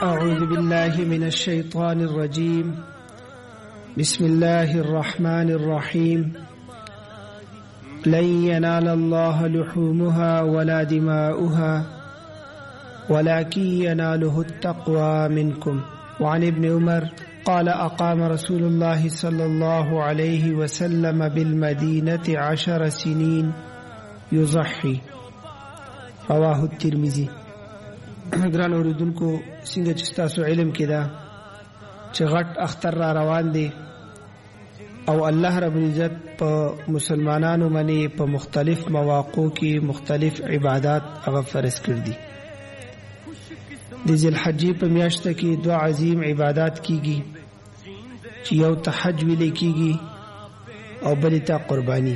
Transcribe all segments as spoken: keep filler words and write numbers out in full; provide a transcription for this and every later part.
أعوذ بالله من الشيطان الرجيم. بسم الله الرحمن الرحيم. لن ينال الله لحومها ولا دماؤها ولكن يناله التقوى منكم. وعن ابن عمر قال أقام رسول الله صلى الله عليه وسلم بالمدينة عشر سنين يضحي. رواه الترمذي. ګران اوریدونکو څنګه چې تاسو علم کې دا چې غټ اختر را روان دي او الله رب العزت په مسلمانانو باندې په مختلف مواقعو کې مختلف عبادات هغه فرض کړ دي. د ذل حجې په میاشت کې دوه عظیم عبادات کیږي چې یو تحج ویل کیږي او بل ته قرباني.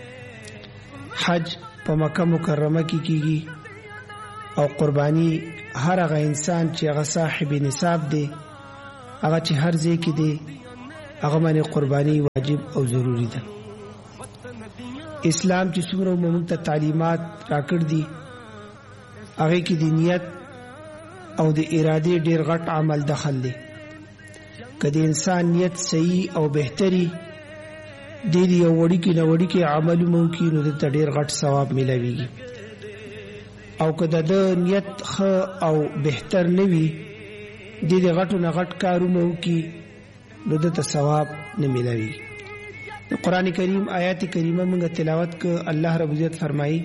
حج په مکه مکرمه کې کیږي او قرباني هر هغه انسان چې هغه صاحب نصاب دی هغه چې هر ځای کې دی هغه باندې قرباني واجب او ضروری ده. اسلام چې څومره موږ ته تعلیمات راکړ دي هغه کې د نیت او د ارادې ډیر غټ عمل دخل دی. کله انسان نیت صحیح او بهتري د دې یو وړي کې نو وړي کې عمل مو کې نو د ډیر غټ ثواب ملويږي. او کله د نیت خ او بهتر نوي د دې غټو نه غټ کارونه وکي نو د ثواب نه ملوي. د قران کریم آیات کریمه موږ تلاوت ک الله رب عزت فرمایي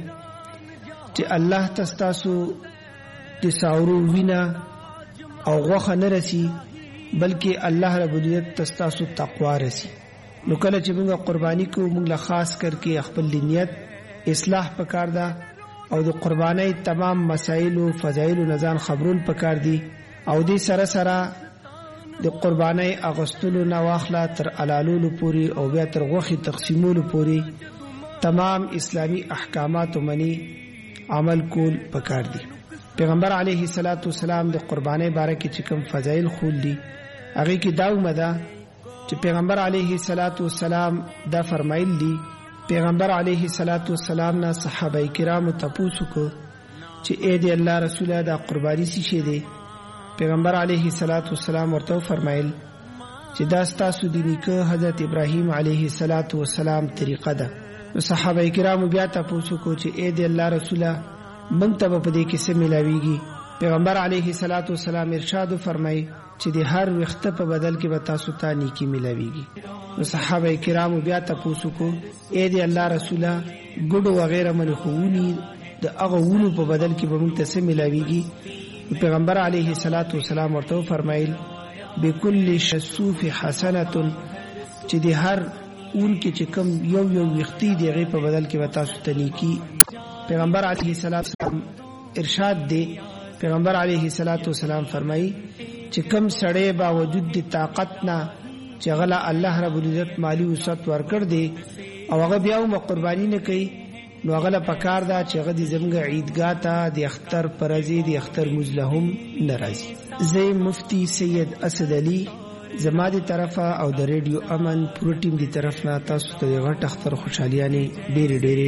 چې الله تاسو د ساورو وینا او غوخه نه رسی بلکې الله رب عزت تاسو تقوا رسی. نو کله چې موږ قرباني کو موږ خاص کر کې خپل نیت اصلاح پکار ده او د قربانۍ تمام مسائل او فضایل او نزان خبرون پکار دي او دې سره سره د قربانۍ اغستلو نه واخلا تر علالولو پوری او بیا تر غوخي تقسیمولو پوری تمام اسلامی احکامات منی عمل کول پکار دي. پیغمبر علیه الصلاۃ والسلام د قربانۍ باره کې چې کوم فضایل خول دي هغه کې دا ومده چې پیغمبر علیه الصلاۃ والسلام دا فرمایل دي. پیغمبر علیه الصلاۃ والسلام نه صحابه کرام ته پوښتنه کو چې اے دی الله رسول دا قربانی څه شي دی. پیغمبر علیه الصلاۃ والسلام ورته فرمایل چې دا ستاسو د نیکه حضرت ابراهیم علیه الصلاۃ والسلام طریقه ده. نو صحابه کرام بیا ته پوښتنه کو چې اے دی الله رسول مونږ ته په دې کې څه ملاويږي. پیغمبر علیه الصلاۃ والسلام ارشاد فرمای چې د هر وخت په بدل کې به تاسو ته نیکی ملاويږي. نو صحابه کرام بیا ته پوښتنه کو اے دی الله رسول ګډو وغیرہ من خوونی د هغه ونو په بدل کې به موږ ته څه ملاويږي. پیغمبر علیه الصلاۃ والسلام ورته فرمایل بكل شسوف حسنه چې د هر اون کې چې کم یو یو وختي دی غي په بدل کې به تاسو ته نیکی. پیغمبر علیه الصلاۃ والسلام ارشاد دی. پیغمبر علیه الصلاۃ والسلام فرمایي چې کم سړی با وجود د طاقت نه چې غلا الله رب العزت مالی وسط ورکړ دی او هغه بیا هم قرباني نه کوي نو هغه پکار دا چې هغه د زمګ عیدګاه ته د اختر پرځي د اختر مزلهم ناراضي. زه مفتی سید اسد علي زما دی طرفه او د ریډیو امن پروتین دی طرف نه تاسو ته غټ اختر خوشحالیانه ډېر ډېر